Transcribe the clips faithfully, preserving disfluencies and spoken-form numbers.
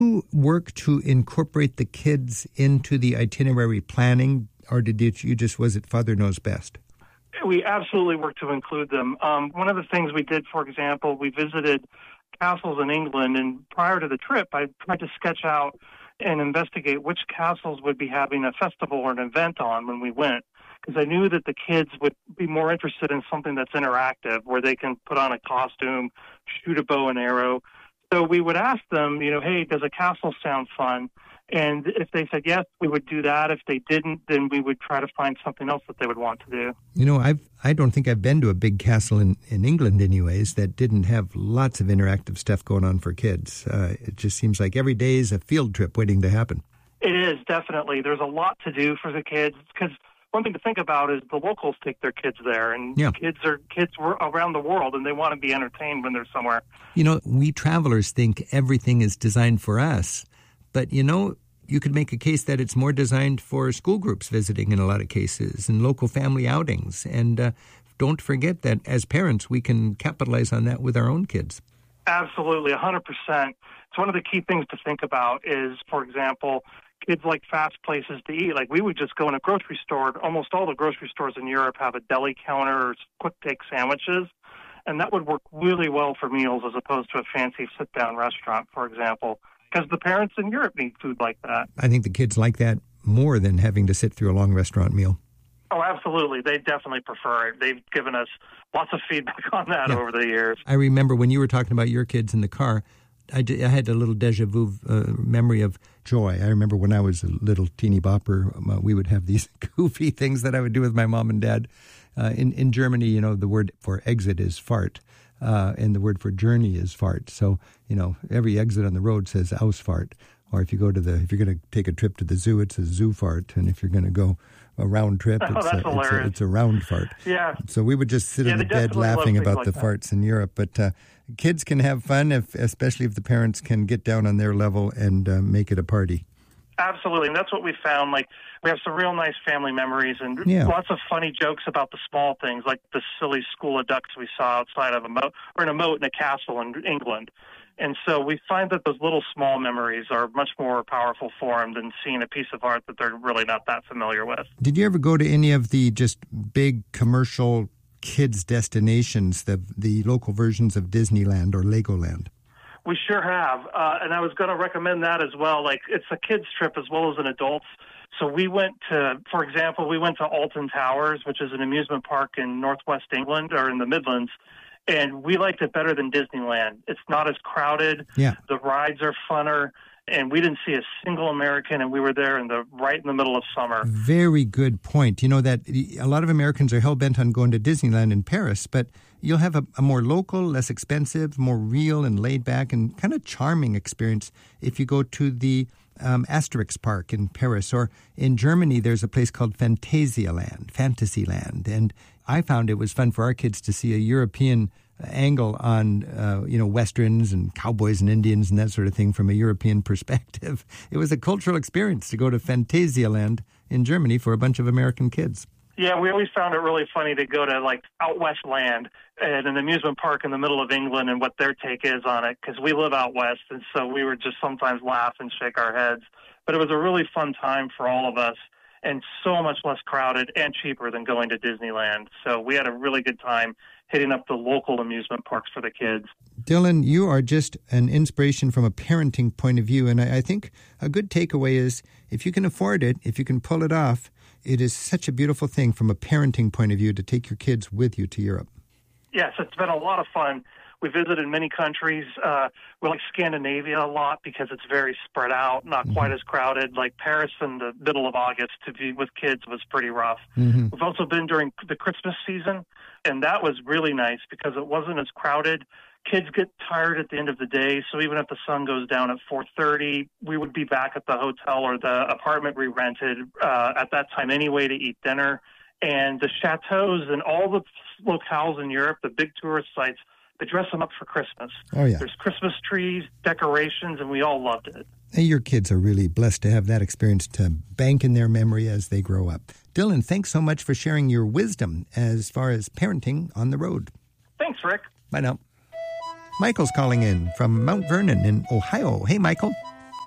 you work to incorporate the kids into the itinerary planning, or did you just, was it Father Knows Best? We absolutely work to include them. Um, one of the things we did, for example, we visited castles in England, and prior to the trip, I tried to sketch out and investigate which castles would be having a festival or an event on when we went, because I knew that the kids would be more interested in something that's interactive, where they can put on a costume, shoot a bow and arrow. So we would ask them, you know, hey, does a castle sound fun? And if they said yes, we would do that. If they didn't, then we would try to find something else that they would want to do. You know, I've, I don't think I've been to a big castle in, in England anyways that didn't have lots of interactive stuff going on for kids. Uh, it just seems like every day is a field trip waiting to happen. It is, definitely. There's a lot to do for the kids, because one thing to think about is the locals take their kids there, and yeah. kids are kids around the world, and they want to be entertained when they're somewhere. You know, we travelers think everything is designed for us. But, you know, you could make a case that it's more designed for school groups visiting in a lot of cases and local family outings. And uh, don't forget that as parents, we can capitalize on that with our own kids. Absolutely, one hundred percent. It's one of the key things to think about is, for example, kids like fast places to eat. Like we would just go in a grocery store. Almost all the grocery stores in Europe have a deli counter or quick take sandwiches. And that would work really well for meals as opposed to a fancy sit-down restaurant, for example. Because the parents in Europe need food like that. I think the kids like that more than having to sit through a long restaurant meal. Oh, absolutely. They definitely prefer it. They've given us lots of feedback on that yeah. over the years. I remember when you were talking about your kids in the car, I, did, I had a little deja vu uh, memory of joy. I remember when I was a little teeny bopper, uh, we would have these goofy things that I would do with my mom and dad. Uh, in, in Germany, you know, the word for exit is fart. Uh, and the word for journey is fart. So, you know, every exit on the road says Ausfahrt. Or if you go to the, if you're going to take a trip to the zoo, it says zoo fart. And if you're going to go a round trip, oh, it's, a, it's, a, it's a round fart. Yeah. So we would just sit yeah, in the bed laughing about like the that. farts in Europe. But uh, kids can have fun, if, especially if the parents can get down on their level and uh, make it a party. Absolutely, and that's what we found. Like, we have some real nice family memories and yeah. lots of funny jokes about the small things, like the silly school of ducks we saw outside of a moat, or in a moat in a castle in England. And so we find that those little small memories are much more powerful for them than seeing a piece of art that they're really not that familiar with. Did you ever go to any of the just big commercial kids' destinations, the the local versions of Disneyland or Legoland? We sure have, uh, and I was going to recommend that as well. Like, it's a kids' trip as well as an adult's. So we went to, for example, we went to Alton Towers, which is an amusement park in northwest England, or in the Midlands, and we liked it better than Disneyland. It's not as crowded. Yeah. The rides are funner, and we didn't see a single American, and we were there in the right in the middle of summer. Very good point. You know that a lot of Americans are hell-bent on going to Disneyland in Paris, but you'll have a, a more local, less expensive, more real and laid-back and kind of charming experience if you go to the um, Asterix Park in Paris. Or in Germany, there's a place called Phantasialand, Fantasyland. And I found it was fun for our kids to see a European angle on, uh, you know, Westerns and cowboys and Indians and that sort of thing from a European perspective. It was a cultural experience to go to Phantasialand in Germany for a bunch of American kids. Yeah, we always found it really funny to go to, like, Out West Land at an amusement park in the middle of England and what their take is on it, because we live out west, and so we would just sometimes laugh and shake our heads. But it was a really fun time for all of us, and so much less crowded and cheaper than going to Disneyland. So we had a really good time hitting up the local amusement parks for the kids. Dylan, you are just an inspiration from a parenting point of view, and I, I think a good takeaway is if you can afford it, if you can pull it off, it is such a beautiful thing from a parenting point of view to take your kids with you to Europe. Yes, it's been a lot of fun. We visited many countries. Uh, we like Scandinavia a lot because it's very spread out, not mm-hmm. quite as crowded. Like Paris in the middle of August to be with kids was pretty rough. Mm-hmm. We've also been during the Christmas season, and that was really nice because it wasn't as crowded. Kids get tired at the end of the day, so even if the sun goes down at four thirty, we would be back at the hotel or the apartment we rented uh, at that time anyway to eat dinner. And the chateaus and all the locales in Europe, the big tourist sites, they dress them up for Christmas. Oh, yeah. There's Christmas trees, decorations, and we all loved it. Hey, your kids are really blessed to have that experience to bank in their memory as they grow up. Dylan, thanks so much for sharing your wisdom as far as parenting on the road. Thanks, Rick. Bye now. Michael's calling in from Mount Vernon in Ohio. Hey, Michael.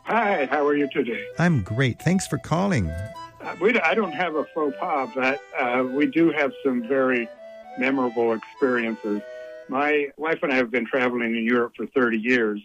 Hi, how are you today? I'm great. Thanks for calling. Uh, we, I don't have a faux pas, but uh, we do have some very memorable experiences. My wife and I have been traveling in Europe for thirty years,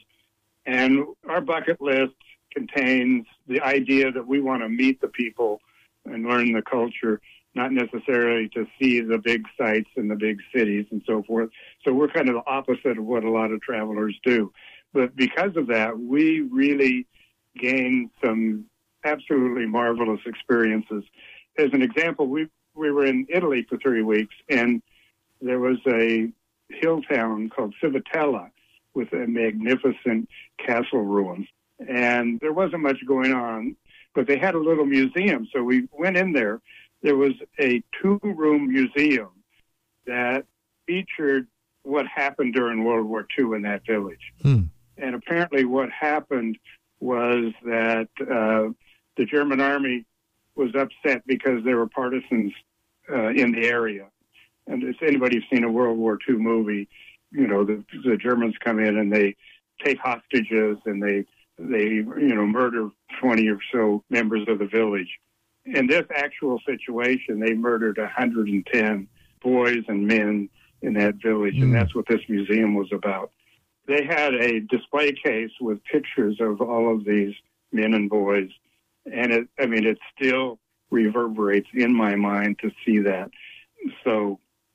and our bucket list contains the idea that we want to meet the people and learn the culture, not necessarily to see the big sites and the big cities and so forth. So we're kind of the opposite of what a lot of travelers do. But because of that, we really gained some absolutely marvelous experiences. As an example, we we were in Italy for three weeks, and there was a hill town called Civitella with a magnificent castle ruins. And there wasn't much going on, but they had a little museum. So we went in there. There was a two-room museum that featured what happened during World War Two in that village. Hmm. And apparently what happened was that uh, the German army was upset because there were partisans uh, in the area. And if anybody's seen a World War Two movie, you know, the, the Germans come in and they take hostages and they, they, you know, murder twenty or so members of the village. In this actual situation, they murdered one hundred ten boys and men in that village, mm. and that's what this museum was about. They had a display case with pictures of all of these men and boys, and it, I mean, it still reverberates in my mind to see that. So,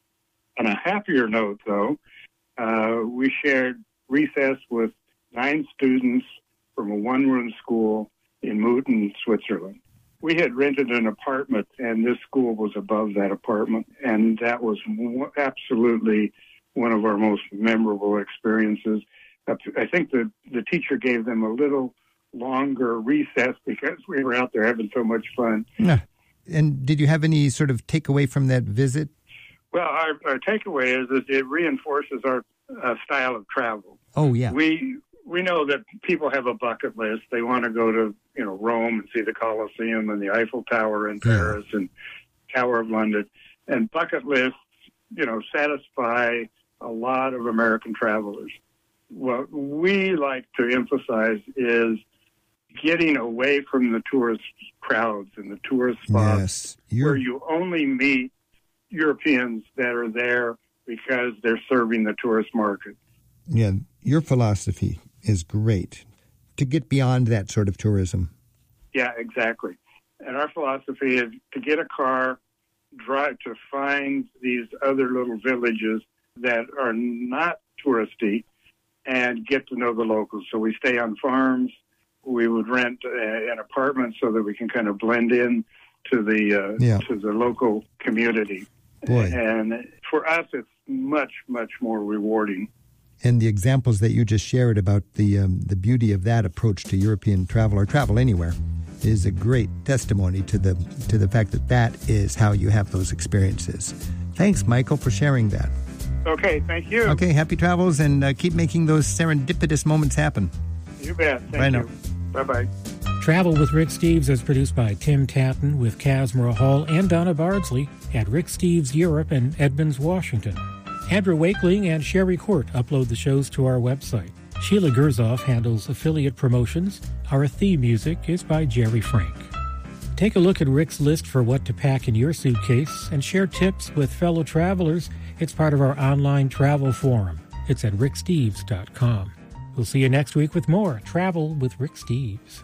on a happier note, though, uh, we shared recess with nine students from a one-room school in Muten, Switzerland. We had rented an apartment, and this school was above that apartment, and that was absolutely one of our most memorable experiences. I think the, the teacher gave them a little longer recess because we were out there having so much fun. Yeah. And did you have any sort of takeaway from that visit? Well, our, our takeaway is that it reinforces our uh, style of travel. Oh, yeah. We we know that people have a bucket list. They want to go to, you know, Rome and see the Colosseum and the Eiffel Tower in Paris yeah. and Tower of London. And bucket lists, you know, satisfy a lot of American travelers. What we like to emphasize is getting away from the tourist crowds and the tourist spots yes, where you only meet Europeans that are there because they're serving the tourist market. Yeah, your philosophy is great to get beyond that sort of tourism. Yeah, exactly. And our philosophy is to get a car, drive to find these other little villages that are not touristy and get to know the locals. So we stay on farms. We would rent a, an apartment so that we can kind of blend in to the uh, yeah. to the local community. Boy. And for us, it's much, much more rewarding. And the examples that you just shared about the um, the beauty of that approach to European travel or travel anywhere is a great testimony to the to the fact that that is how you have those experiences. Thanks, Michael, for sharing that. Okay, thank you. Okay, happy travels, and uh, keep making those serendipitous moments happen. You bet. Thank Bye you. now. Bye-bye. Travel with Rick Steves is produced by Tim Tatton with Kazmira Hall and Donna Bardsley at Rick Steves Europe in Edmonds, Washington. Andrew Wakeling and Sherry Court upload the shows to our website. Sheila Gerzoff handles affiliate promotions. Our theme music is by Jerry Frank. Take a look at Rick's list for what to pack in your suitcase and share tips with fellow travelers. It's part of our online travel forum. It's at rick steves dot com. We'll see you next week with more Travel with Rick Steves.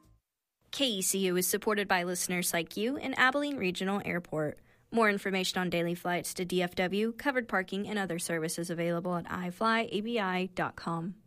K E C U is supported by listeners like you and Abilene Regional Airport. More information on daily flights to D F W, covered parking, and other services available at i fly a b i dot com.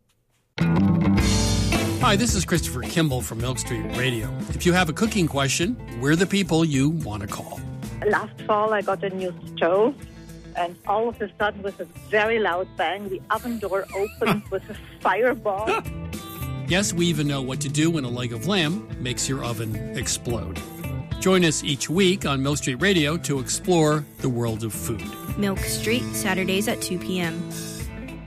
Hi, this is Christopher Kimball from Milk Street Radio. If you have a cooking question, we're the people you want to call. Last fall, I got a new stove, and all of a sudden, with a very loud bang, the oven door opened with a fireball. Yes, we even know what to do when a leg of lamb makes your oven explode. Join us each week on Milk Street Radio to explore the world of food. Milk Street, Saturdays at two p.m.